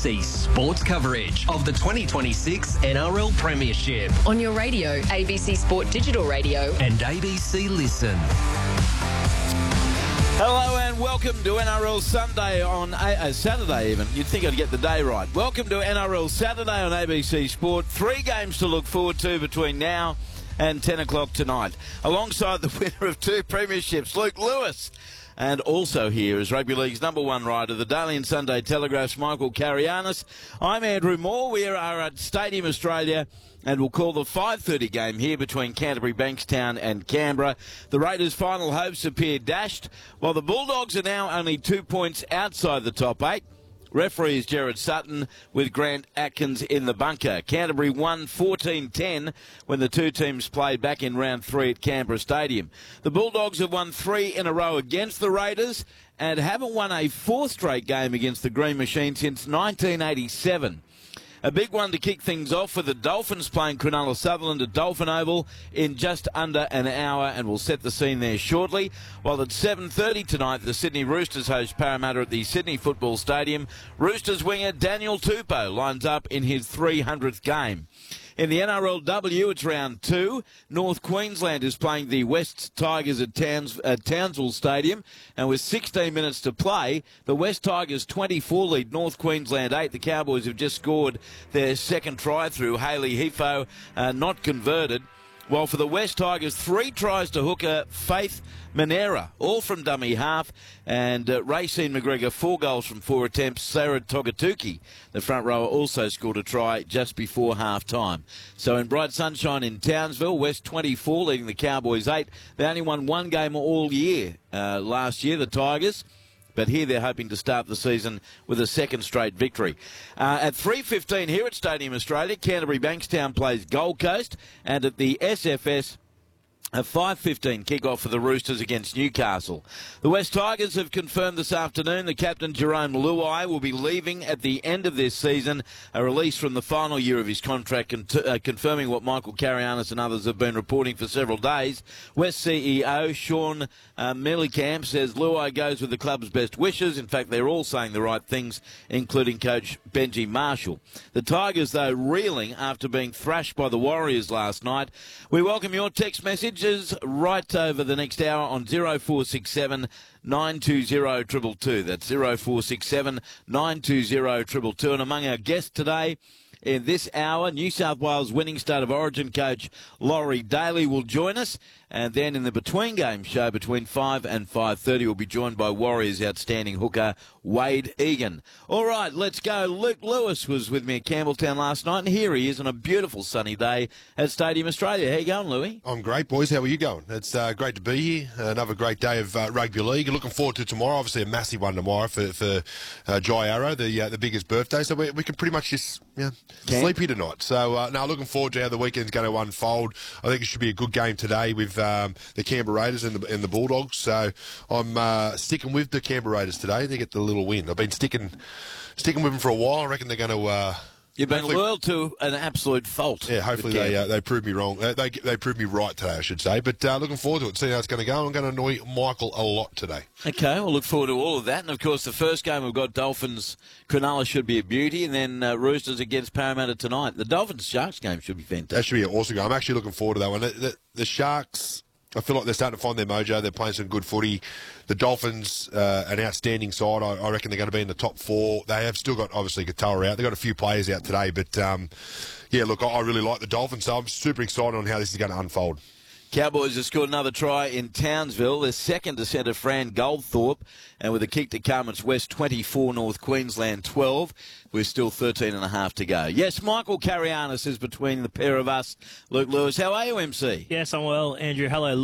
ABC Sports coverage of the 2026 NRL Premiership on your radio, ABC Sport Digital Radio and ABC Listen. Hello and welcome to NRL Sunday on Saturday even. You'd think I'd get the day right. Welcome to NRL Saturday on ABC Sport. 3 games to look forward to between now and 10 o'clock tonight. Alongside the winner of 2 premierships, Luke Lewis. And also here is Rugby League's #1 writer, the Daily and Sunday Telegraph's Michael Carianis. I'm Andrew Moore. We are at Stadium Australia and we'll call the 5:30 game here between Canterbury, Bankstown and Canberra. The Raiders' final hopes appear dashed, while the Bulldogs are now only 2 points outside the top 8. Referee is Gerard Sutton with Grant Atkins in the bunker. Canterbury won 14-10 when the 2 teams played back in round 3 at Canberra Stadium. The Bulldogs have won 3 in a row against the Raiders and haven't won a 4th straight game against the Green Machine since 1987. A big one to kick things off with the Dolphins playing Cronulla Sutherland at Dolphin Oval in just under an hour, and we'll set the scene there shortly. While at 7:30 tonight, the Sydney Roosters host Parramatta at the Sydney Football Stadium. Roosters winger Daniel Tupou lines up in his 300th game. In the NRLW, it's round 2. North Queensland is playing the West Tigers at Townsville Stadium. And with 16 minutes to play, the West Tigers 24 lead North Queensland 8. The Cowboys have just scored their second try through Hayley Hefo, not converted. While for the West Tigers, 3 tries to hooker Faith Manera, all from dummy half, and Racine McGregor 4 goals from 4 attempts. Sarah Togatuki, the front rower, also scored a try just before half-time. So in bright sunshine in Townsville, West 24 leading the Cowboys 8. They only won 1 game all year last year, the Tigers. But here they're hoping to start the season with a 2nd straight victory. At 3:15 here at Stadium Australia, Canterbury Bankstown plays Gold Coast, and at the SFS, a 5:15 kick-off for the Roosters against Newcastle. The West Tigers have confirmed this afternoon the captain Jerome Luai will be leaving at the end of this season, a release from the final year of his contract, confirming what Michael Carianis and others have been reporting for several days. West CEO Sean Millikamp says Luai goes with the club's best wishes. In fact, they're all saying the right things, including coach Benji Marshall. The Tigers, though, reeling after being thrashed by the Warriors last night. We welcome your text message right over the next hour on 0467 920 222. That's 0467 920 222. And among our guests today in this hour, New South Wales winning State of Origin coach Laurie Daly will join us. And then in the between game show between 5 and 5:30, we'll be joined by Warriors outstanding hooker Wade Egan. All right, let's go. Luke Lewis was with me at Campbelltown last night, and here he is on a beautiful sunny day at Stadium Australia. How you going, Louis? I'm great, boys. How are you going? It's great to be here. Another great day of rugby league. Looking forward to tomorrow. Obviously, a massive one tomorrow for Jai Arrow, the biggest birthday. So we can pretty much just sleep here tonight. So now looking forward to how the weekend's going to unfold. I think it should be a good game today with the Canberra Raiders and the Bulldogs. So I'm sticking with the Canberra Raiders today. They get the little win. I've been sticking with them for a while. I reckon they're going to... You've been loyal to an absolute fault. Yeah, hopefully they prove me wrong. They prove me right today, I should say. But looking forward to it, see how it's going to go. I'm going to annoy Michael a lot today. Okay, we'll look forward to all of that. And, of course, the first game we've got Dolphins-Cronulla should be a beauty, and then Roosters against Parramatta tonight. The Dolphins-Sharks game should be fantastic. That should be an awesome game. I'm actually looking forward to that one. The Sharks... I feel like they're starting to find their mojo. They're playing some good footy. The Dolphins, an outstanding side. I reckon they're going to be in the top 4. They have still got, obviously, Katoa out. They've got a few players out today. But, yeah, look, I really like the Dolphins, so I'm super excited on how this is going to unfold. Cowboys have scored another try in Townsville. They're second to centre Fran Goldthorpe. And with a kick to come, it's West 24, North Queensland 12. We're still 13 and a half to go. Yes, Michael Carianis is between the pair of us. Luke Lewis, how are you, MC? Yes, I'm well, Andrew. Hello,